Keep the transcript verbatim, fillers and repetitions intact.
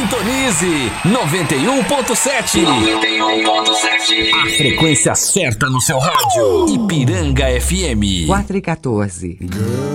Sintonize noventa e um ponto sete. noventa e um ponto sete. A frequência certa no seu rádio. Ipiranga F M. quatro e quatorze.